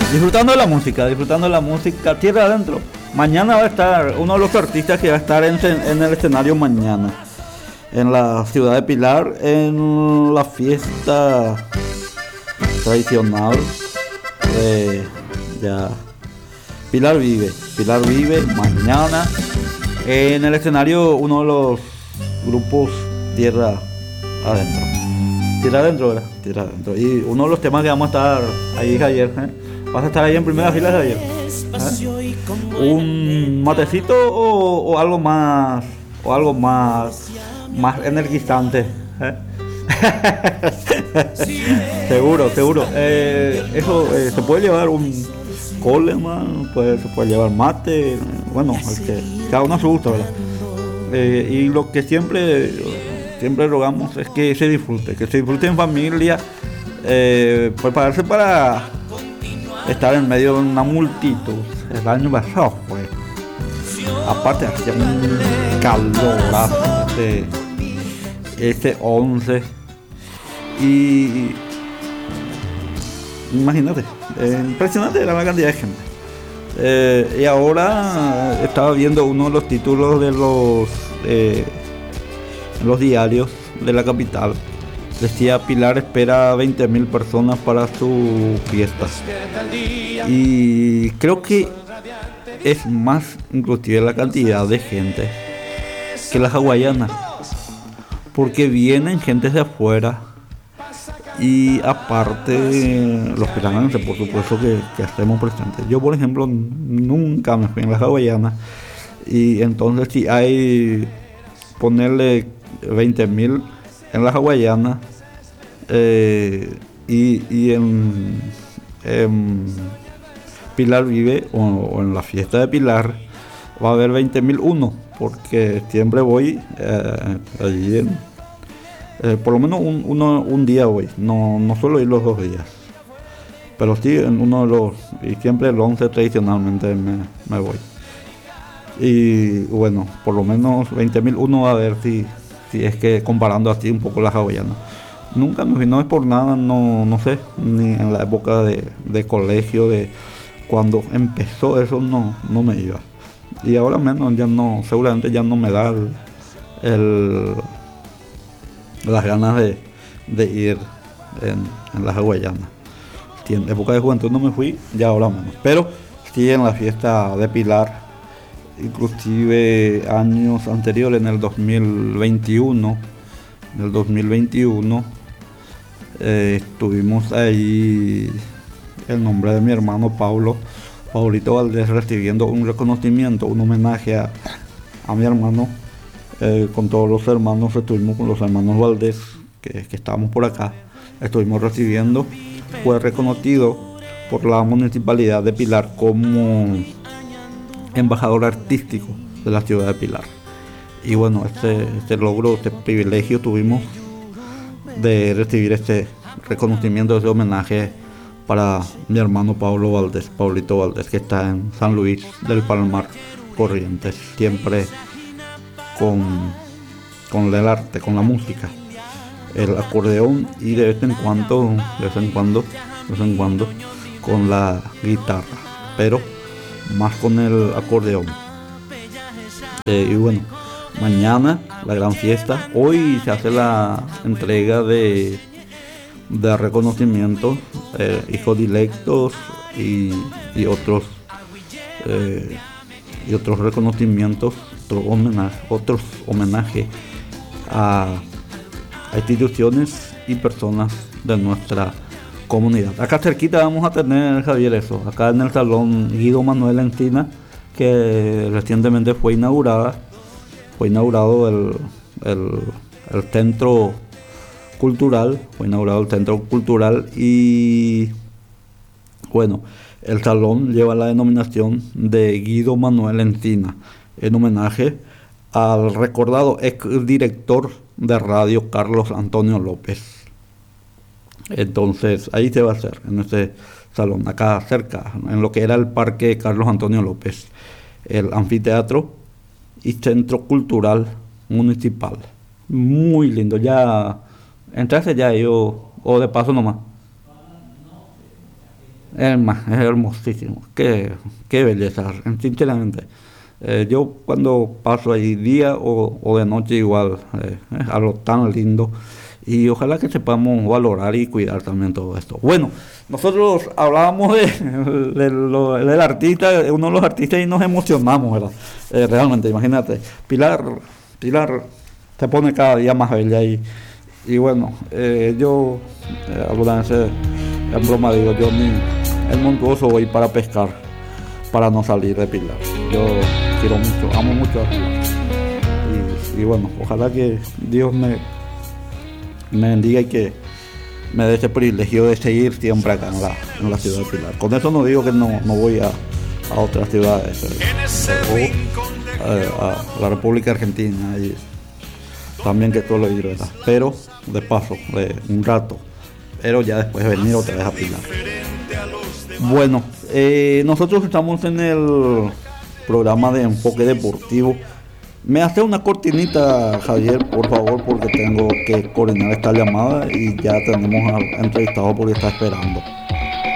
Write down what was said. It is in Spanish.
disfrutando de la música tierra adentro. Mañana va a estar uno de los artistas que va a estar en el escenario mañana, en la ciudad de Pilar, en la fiesta tradicional de ya Pilar Vive mañana en el escenario, uno de los grupos Tierra Adentro, ¿verdad? Tierra Adentro. Y uno de los temas que vamos a estar ahí, Javier, vas a estar ahí en primera fila, Javier. Un matecito o algo más, más energizante, seguro. Eso se puede llevar un Coleman, se puede llevar mate, bueno, cada uno a su gusto, ¿verdad? Y lo que siempre rogamos es que se disfrute en familia, prepararse para estar en medio de una multitud. El año pasado fue, aparte hacía un calorazo este 11 y imagínate, impresionante era la cantidad de gente. Y ahora estaba viendo uno de los títulos de los diarios de la capital. Decía: Pilar espera 20.000 personas para su fiesta. Y creo que es más inclusive la cantidad de gente que la hawaiana, porque vienen gente de afuera. Y aparte los pilarenses, por supuesto que hacemos presentes. Yo, por ejemplo, nunca me fui en la hawaiana, y entonces si hay ponerle 20.000 en la hawaiana, y en Pilar Vive o en la fiesta de Pilar va a haber 20.001, porque siempre voy allí por lo menos un día voy, no suelo ir los 2 días, pero sí en uno de los, y siempre el 11 tradicionalmente me voy. Y bueno, por lo menos 20.001 va a ver si es que comparando así un poco la hawaiana. Nunca me fui, no es por nada, no sé, ni en la época de colegio, de cuando empezó eso, no me iba. Y ahora menos, ya no, seguramente ya no me da las ganas de ir en la hawaiana. En época de juventud no me fui, ya ahora menos. Pero sí en la fiesta de Pilar, inclusive años anteriores, en el 2021, estuvimos ahí, el nombre de mi hermano Paulito Valdés, recibiendo un reconocimiento, un homenaje a mi hermano. Con todos los hermanos, estuvimos con los hermanos Valdés, que estábamos por acá, estuvimos recibiendo. Fue reconocido por la municipalidad de Pilar como embajador artístico de la ciudad de Pilar. Y bueno, este logro, este privilegio tuvimos de recibir este reconocimiento, ese homenaje para mi hermano Paulito Valdés, que está en San Luis del Palmar, Corrientes, siempre con el arte, con la música, el acordeón, y de vez en cuando con la guitarra, pero más con el acordeón. Y bueno, mañana la gran fiesta. Hoy se hace la entrega de reconocimientos, hijos directos y otros reconocimientos, otros homenajes a instituciones y personas de nuestra comunidad. Acá cerquita vamos a tener, Javier, eso, acá en el Salón Guido Manuel Encina, que recientemente fue inaugurado el centro cultural, y bueno, el salón lleva la denominación de Guido Manuel Encina, en homenaje al recordado exdirector de radio Carlos Antonio López. Entonces ahí se va a hacer, en este salón, acá cerca, en lo que era el Parque Carlos Antonio López, el anfiteatro y centro cultural municipal. Muy lindo. Ya entraste ya yo, o de paso nomás. Es hermosísimo. Qué belleza, sinceramente. Yo cuando paso ahí día o de noche igual, es algo tan lindo y ojalá que sepamos valorar y cuidar también todo esto. Bueno, nosotros hablábamos del artista, uno de los artistas y nos emocionamos, ¿verdad? Realmente, imagínate, Pilar se pone cada día más bella y bueno, yo alguna vez en broma digo, yo ni el montuoso voy para pescar, para no salir de Pilar. Yo quiero mucho, amo mucho a Pilar. Y bueno, ojalá que Dios me bendiga y que me dé ese privilegio de seguir siempre acá en la ciudad de Pilar. Con eso no digo que no voy a otras ciudades o a la República Argentina y también que todo lo ir, ¿verdad? Pero de paso, de un rato, pero ya después venir otra vez a Pilar. Bueno, nosotros estamos en el programa de Enfoque Deportivo. Me hace una cortinita, Javier, por favor, porque tengo que coordinar esta llamada y ya tenemos al entrevistado porque está esperando.